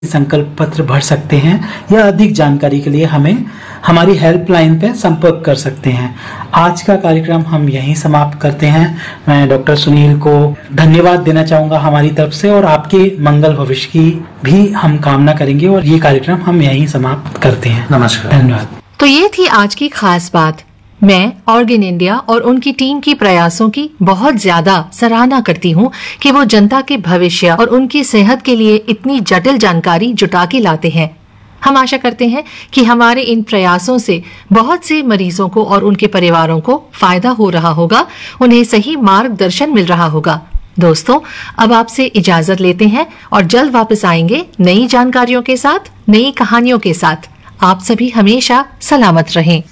संकल्प पत्र भर सकते हैं या अधिक जानकारी के लिए हमें हमारी हेल्पलाइन पे संपर्क कर सकते हैं। आज का कार्यक्रम हम यहीं समाप्त करते हैं। मैं डॉक्टर सुनील को धन्यवाद देना चाहूंगा हमारी तरफ से, और आपके मंगल भविष्य की भी हम कामना करेंगे, और ये कार्यक्रम हम यहीं समाप्त करते हैं। नमस्कार। धन्यवाद। तो ये थी आज की खास बात। मैं ऑर्गन इंडिया और उनकी टीम की प्रयासों की बहुत ज्यादा सराहना करती हूँ कि वो जनता के भविष्य और उनकी सेहत के लिए इतनी जटिल जानकारी जुटा के लाते हैं। हम आशा करते हैं कि हमारे इन प्रयासों से बहुत से मरीजों को और उनके परिवारों को फायदा हो रहा होगा, उन्हें सही मार्गदर्शन मिल रहा होगा। दोस्तों, अब आपसे इजाजत लेते हैं और जल्द वापस आएंगे नई जानकारियों के साथ, नई कहानियों के साथ। आप सभी हमेशा सलामत रहें।